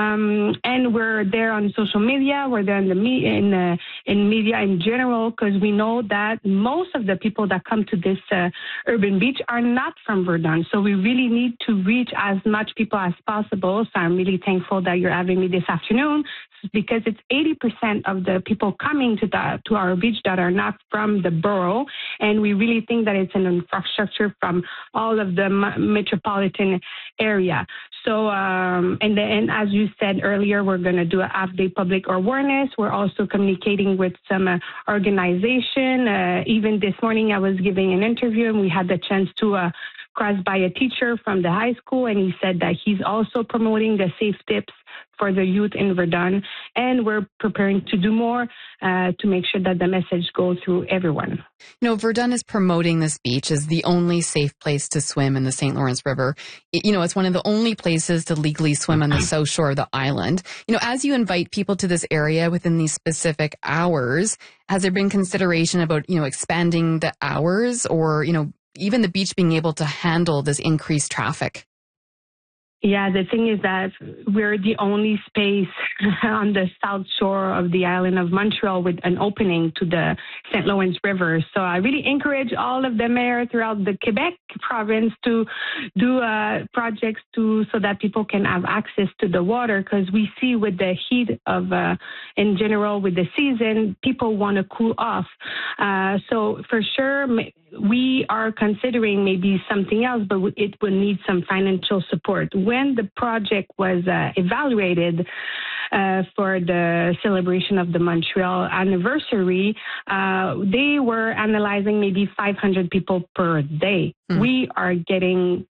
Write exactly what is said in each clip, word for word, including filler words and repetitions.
Um, and we're there on social media. We're there in the me- in, uh, in media in general, because we know that most of the people that come to this uh, urban beach are not from Verdun. So we really need to reach as much people as possible. So I'm really thankful that you're having me this afternoon, because it's eighty percent of the people coming to the, to our beach that are not from the borough. And we really think that it's an infrastructure from all of the m- metropolitan area. So, um, and then, as you said earlier, we're going to do a half-day public awareness. We're also communicating with some uh, organization. Uh, even this morning, I was giving an interview, and we had the chance to uh, cross by a teacher from the high school, and he said that he's also promoting the safe tips for the youth in Verdun, and we're preparing to do more uh, to make sure that the message goes through everyone. You know, Verdun is promoting this beach as the only safe place to swim in the Saint Lawrence River. It, you know, it's one of the only places to legally swim on the south shore of the island. You know, as you invite people to this area within these specific hours, has there been consideration about, you know, expanding the hours, or, you know, even the beach being able to handle this increased traffic? Yeah, the thing is that we're the only space on the south shore of the island of Montreal with an opening to the Saint Lawrence River. So I really encourage all of the mayors throughout the Quebec province to do uh, projects to so that people can have access to the water, because we see with the heat of, uh, in general, with the season, people want to cool off. Uh, so for sure, we are considering maybe something else, but it will need some financial support. When the project was uh, evaluated uh, for the celebration of the Montreal anniversary, uh, they were analyzing maybe five hundred people per day. Mm. We are getting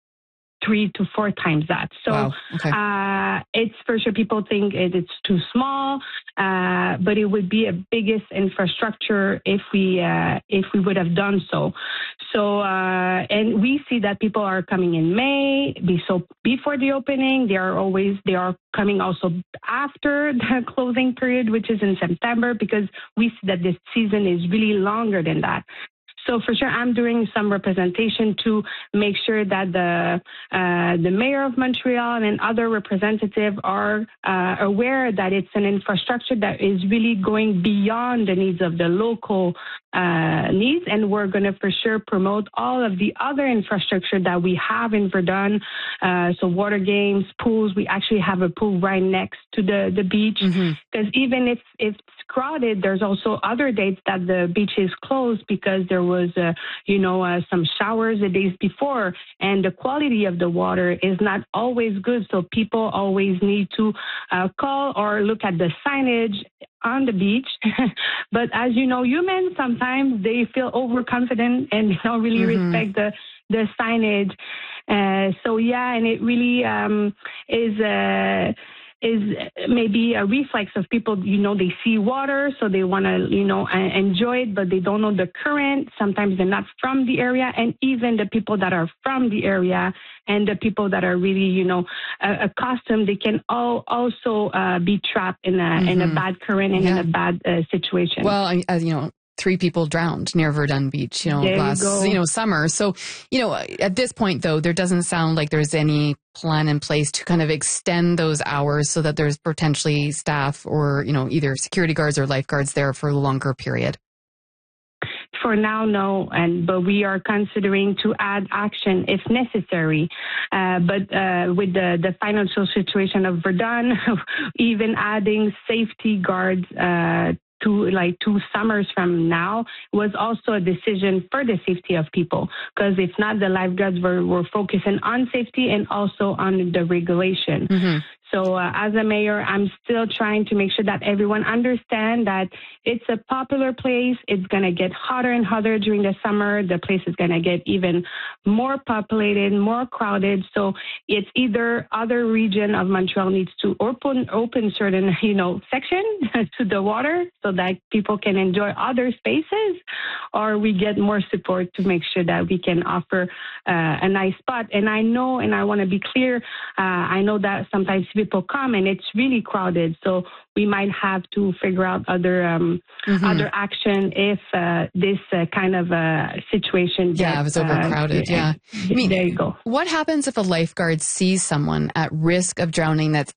three to four times that. So wow. Okay. uh, it's for sure people think it, it's too small, uh, but it would be a biggest infrastructure if we uh, if we would have done so. So uh, and we see that people are coming in May, be so before the opening. They are always they are coming also after the closing period, which is in September, because we see that this season is really longer than that. So for sure, I'm doing some representation to make sure that the uh, the mayor of Montreal and other representatives are uh, aware that it's an infrastructure that is really going beyond the needs of the local uh, needs, and we're going to for sure promote all of the other infrastructure that we have in Verdun. Uh, so water games, pools. We actually have a pool right next to the the beach, because mm-hmm. even if, if it's crowded, there's also other dates that the beach is closed because there was was, uh, you know, uh, some showers the days before, and the quality of the water is not always good. So people always need to uh, call or look at the signage on the beach. But as you know, humans, sometimes they feel overconfident and they don't really mm-hmm. respect the, the signage. Uh, so, yeah, and it really um, is... Uh, is maybe a reflex of people, you know, they see water, so they want to, you know, enjoy it, but they don't know the current. Sometimes they're not from the area, and even the people that are from the area and the people that are really, you know, uh, accustomed, they can all also uh, be trapped in a mm-hmm. in a bad current and yeah. in a bad uh, situation. Well, as you know, three people drowned near Verdun Beach, you know, there last, you, you know, summer. So, you know, at this point, though, there doesn't sound like there's any plan in place to kind of extend those hours so that there's potentially staff or, you know, either security guards or lifeguards there for a longer period. For now, no, and but we are considering to add action if necessary. Uh, but uh, with the, the financial situation of Verdun, even adding safety guards uh, to like two summers from now was also a decision for the safety of people, because if not, the lifeguards were, were focusing on safety and also on the regulation. Mm-hmm. So uh, as a mayor, I'm still trying to make sure that everyone understands that it's a popular place. It's going to get hotter and hotter during the summer. The place is going to get even more populated, more crowded. So it's either other region of Montreal needs to open open certain, you know, section to the water so that people can enjoy other spaces, or we get more support to make sure that we can offer uh, a nice spot. And I know, and I want to be clear, uh, I know that sometimes people come and it's really crowded, so we might have to figure out other um, mm-hmm. other action if uh, this uh, kind of uh, situation gets, yeah, if it's overcrowded. Uh, yeah, I mean, there you go. What happens if a lifeguard sees someone at risk of drowning that's